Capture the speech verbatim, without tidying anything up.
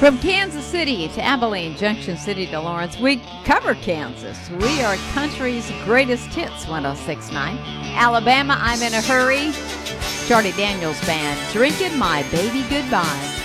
From Kansas City to Abilene, Junction City to Lawrence, we cover Kansas. We are country's greatest hits, one oh six point nine. Alabama, I'm in a Hurry. Charlie Daniels Band, Drinking My Baby Goodbye.